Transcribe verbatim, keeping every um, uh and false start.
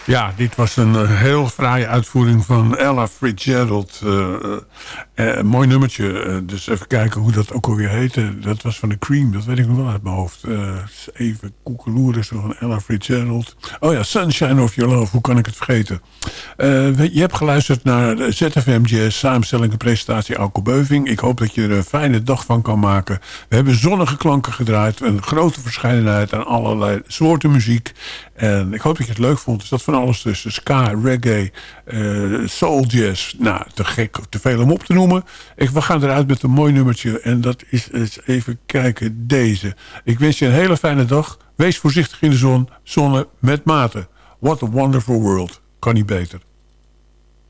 Ja, dit was een uh, heel fraaie uitvoering van Ella Fitzgerald. Uh, uh, uh, mooi nummertje. Uh, dus even kijken hoe dat ook alweer heette. Dat was van de Cream, dat weet ik nog wel uit mijn hoofd. Uh, even koekeloeren zo van Ella Fitzgerald. Oh ja, Sunshine of Your Love, hoe kan ik het vergeten? Uh, je hebt geluisterd naar de Z F M Jazz, samenstelling en presentatie Auke Beuving. Ik hoop dat je er een fijne dag van kan maken. We hebben zonnige klanken gedraaid. Een grote verscheidenheid aan allerlei soorten muziek. En ik hoop dat je het leuk vond. Er zat van alles tussen. Ska, reggae, uh, soul jazz. Nou, te gek, te veel om op te noemen. Ik, we gaan eruit met een mooi nummertje. En dat is, is even kijken, deze. Ik wens je een hele fijne dag. Wees voorzichtig in de zon. Zonne met mate. What a wonderful world. Kan niet beter.